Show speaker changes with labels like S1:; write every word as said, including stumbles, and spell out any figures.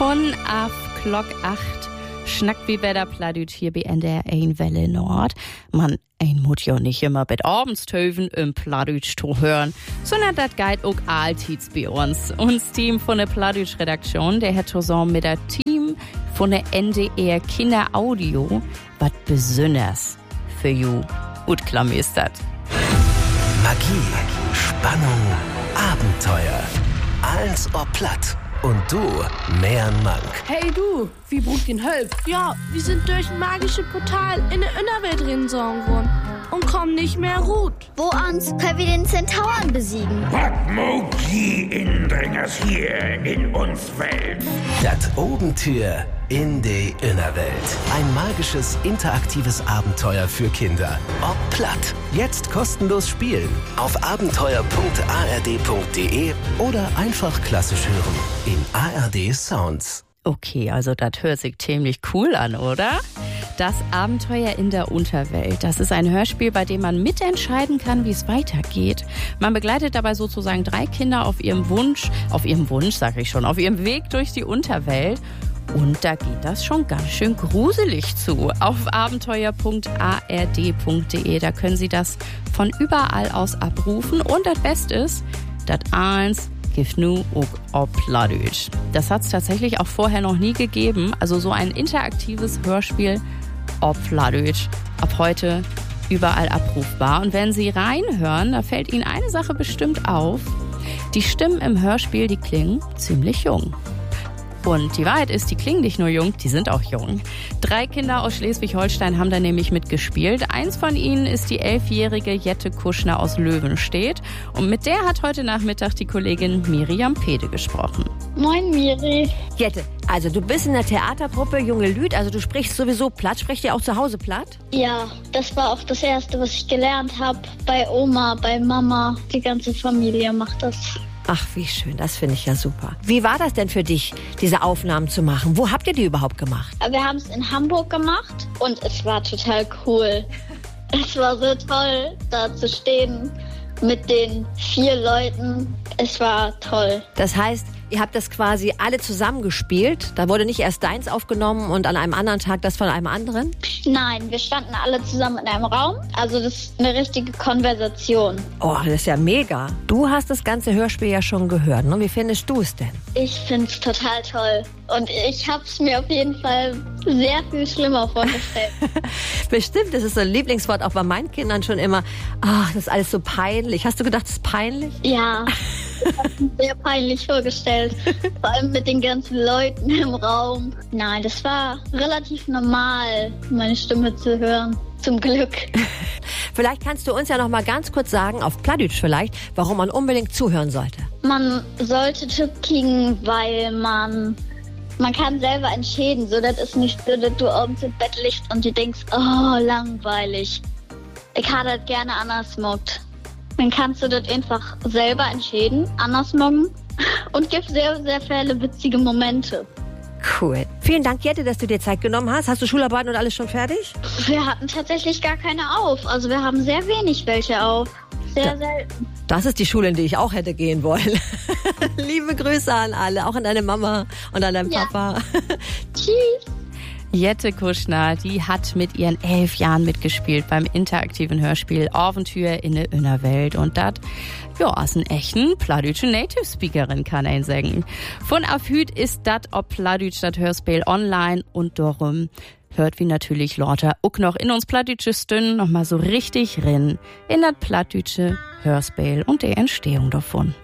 S1: Von af Glock acht schnackt wie bei der Plattdeutsch hier bei N D R eins Welle Nord. Man, ein muss ja nicht immer bei Abendstöven im Plattdeutsch zu hören, sondern das geht auch alltits bei uns. Uns Team von der Plattdeutsch Redaktion, der hat zusammen mit der Team von der N D R Kinder Audio was Besonderes für you gut klamistert.
S2: Magie, Spannung, Abenteuer. Alles ob platt. Und du, mehr Mank.
S3: Hey du, wie brucht den Hölp?
S4: Ja, wir sind durch ein magisches Portal in der Innerwelt drin sorgen worden und kommen nicht mehr gut.
S5: Wo uns können wir den Zentauren besiegen?
S6: Was mogt die Indringers hier in uns Welt?
S2: Das Obentür in die Innerwelt. Ein magisches, interaktives Abenteuer für Kinder. Ob platt. Jetzt kostenlos spielen. Auf abenteuer punkt a r d punkt d e oder einfach klassisch hören. In A R D Sounds.
S1: Okay, also das hört sich ziemlich cool an, oder? Das Abenteuer in der Unterwelt. Das ist ein Hörspiel, bei dem man mitentscheiden kann, wie es weitergeht. Man begleitet dabei sozusagen drei Kinder auf ihrem Wunsch, auf ihrem Wunsch, sag ich schon, auf ihrem Weg durch die Unterwelt. Und da geht das schon ganz schön gruselig zu. Auf abenteuer punkt a r d punkt d e, da können Sie das von überall aus abrufen. Und das Beste ist, das eins gibt nu auch auf Plattdeutsch. Das hat es tatsächlich auch vorher noch nie gegeben. Also so ein interaktives Hörspiel auf Plattdeutsch. Ab heute überall abrufbar. Und wenn Sie reinhören, da fällt Ihnen eine Sache bestimmt auf. Die Stimmen im Hörspiel, die klingen ziemlich jung. Und die Wahrheit ist, die klingen nicht nur jung, die sind auch jung. Drei Kinder aus Schleswig-Holstein haben da nämlich mitgespielt. Eins von ihnen ist die elfjährige Jette Kuschner aus Löwenstedt. Und mit der hat heute Nachmittag die Kollegin Miriam Pede gesprochen.
S5: Moin, Miri.
S3: Jette, also du bist in der Theatergruppe Junge Lüd, also du sprichst sowieso platt. Spricht ihr auch zu Hause platt?
S5: Ja, das war auch das Erste, was ich gelernt habe. Bei Oma, bei Mama. Die ganze Familie macht das.
S3: Ach, wie schön, das finde ich ja super. Wie war das denn für dich, diese Aufnahmen zu machen? Wo habt ihr die überhaupt gemacht?
S5: Wir haben es in Hamburg gemacht und es war total cool. Es war so toll, da zu stehen mit den vier Leuten. Es war toll.
S3: Das heißt, ihr habt das quasi alle zusammen gespielt? Da wurde nicht erst deins aufgenommen und an einem anderen Tag das von einem anderen?
S5: Nein, wir standen alle zusammen in einem Raum. Also das ist eine richtige Konversation.
S3: Oh, das ist ja mega. Du hast das ganze Hörspiel ja schon gehört, ne? Wie findest du es denn?
S5: Ich finde es total toll. Und ich habe es mir auf jeden Fall sehr viel schlimmer vorgestellt.
S3: Bestimmt, das ist so ein Lieblingswort auch bei meinen Kindern schon immer. Ach, das ist alles so peinlich. Hast du gedacht, das ist peinlich?
S5: Ja, ich habe es mir sehr peinlich vorgestellt. Vor allem mit den ganzen Leuten im Raum. Nein, das war relativ normal, meine Stimme zu hören. Zum Glück.
S3: Vielleicht kannst du uns ja noch mal ganz kurz sagen, auf Plattdeutsch vielleicht, warum man unbedingt zuhören sollte.
S5: Man sollte gucken, weil man... Man kann selber entscheiden, so das ist nicht so, dass du abends im Bett liegst und du denkst, oh, langweilig. Ich habe das gerne anders gemacht. Dann kannst du das einfach selber entscheiden, anders machen und gibt sehr, sehr viele witzige Momente.
S3: Cool. Vielen Dank, Jette, dass du dir Zeit genommen hast. Hast du Schularbeiten und alles schon fertig?
S5: Wir hatten tatsächlich gar keine auf. Also wir haben sehr wenig welche auf. Sehr selten.
S3: Das ist die Schule, in die ich auch hätte gehen wollen. Liebe Grüße an alle, auch an deine Mama und an deinen
S5: Ja.
S3: Papa.
S5: Tschüss.
S1: Jette Kuschner, die hat mit ihren elf Jahren mitgespielt beim interaktiven Hörspiel Abenteuer in der Innerwelt. Und das, ja, ist ein echten plattdeutsche Native Speakerin, kann ein sagen. Von auf Hüt ist das ob Plattdeutsch das Hörspiel online und darum hört wie natürlich Lauter auch noch in uns plattdeutsche Stünden noch mal so richtig rein in das plattdeutsche Hörspiel und die Entstehung davon.